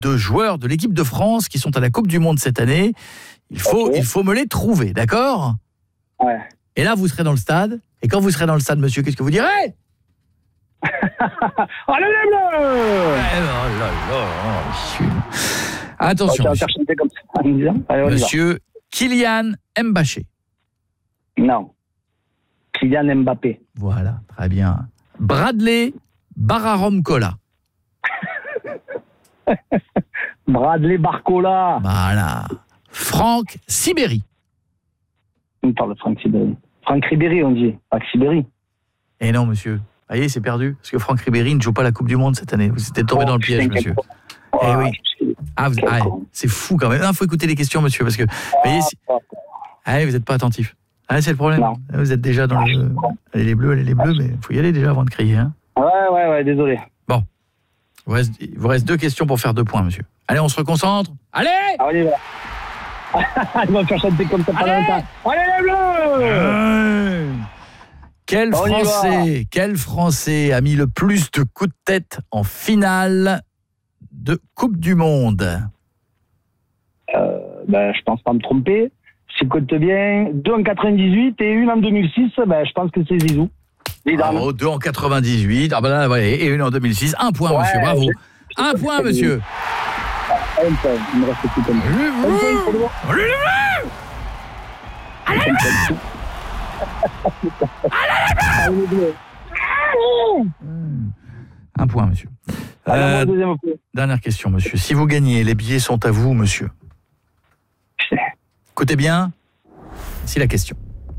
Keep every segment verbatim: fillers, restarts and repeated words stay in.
de joueurs de l'équipe de France qui sont à la Coupe du Monde cette année. Il faut, okay. il faut me les trouver, d'accord ? Ouais. Et là, vous serez dans le stade. Et quand vous serez dans le stade, monsieur, qu'est-ce que vous direz ? Allez les bleus ! Oh là là, monsieur. Attention, okay, monsieur. Comme ça. Allez, monsieur Kylian Mbappé. Non. Kylian Mbappé. Voilà, très bien. Bradley Bararomcola. Bradley Barcola. Voilà. Franck Sibéry. On parle de Franck Sibéry. Franck Ribéry, on dit. Pas Sibéry. Eh non, monsieur. Vous voyez, c'est perdu. Parce que Franck Ribéry ne joue pas la Coupe du Monde cette année. Vous êtes tombé oh, dans le piège, monsieur. Oh, eh oui. Ah, vous... ah, c'est fou quand même. Il faut écouter les questions, monsieur, parce que vous voyez, si... ah, vous n'êtes pas attentif. Ah, c'est le problème. Non. Vous êtes déjà dans le... Allez les bleus, allez les bleus, mais il faut y aller déjà avant de crier. Hein. Ouais, ouais, ouais, désolé. Bon. Il vous, reste... il vous reste deux questions pour faire deux points, monsieur. Allez, on se reconcentre. Allez ah, on y va. Il va faire chanter comme ça pendant longtemps. Allez les bleus euh... Quel Français, quel Français a mis le plus de coups de tête en finale de Coupe du Monde ? euh, ben, Je pense pas me tromper. Si compte bien, deux en quatre-vingt-dix-huit et une en deux mille six, ben, je pense que c'est Zizou. Bravo, deux en quatre-vingt-dix-huit, ah ben là, ouais, et une en deux mille six. Un point, ouais, monsieur, bravo. Je... Un point, monsieur. Un point, il me reste plus comme ça. Allez, allez, allez, un point, monsieur. Euh, dernière question, monsieur. Si vous gagnez, les billets sont à vous, monsieur. Écoutez bien, c'est la question.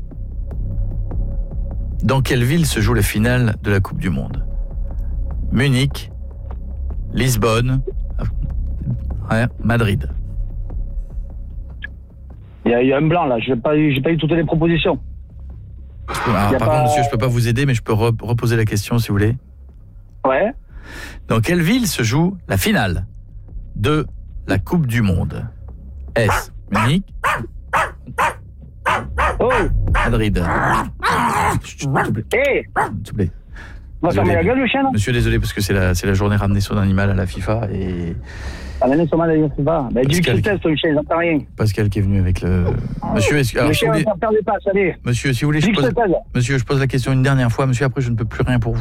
Dans quelle ville se joue la finale de la Coupe du Monde ? Munich, Lisbonne, ouais, Madrid. Il y, a, il y a un blanc là, je n'ai pas, pas eu toutes les propositions. Alors, par pas... contre, monsieur, je ne peux pas vous aider, mais je peux re- reposer la question si vous voulez. Ouais. Dans quelle ville se joue la finale de la Coupe du Monde ? Est-ce Munich ? Oh. Madrid. S'il vous plaît. Hey. S'il vous plaît. On va fermer la gueule, le chien, là ? Monsieur, désolé, parce que c'est la, c'est la journée ramener son animal à la FIFA et... Ramener son animal à la FIFA ? Ben, dis-lui que c'est ton chien, il n'entend rien. Pascal qui est venu avec le... Monsieur, est-ce que... Alors, le chien, on va faire des passes, allez. Monsieur, si vous voulez, je pose... Monsieur, je pose la question une dernière fois. Monsieur, après, je ne peux plus rien pour vous.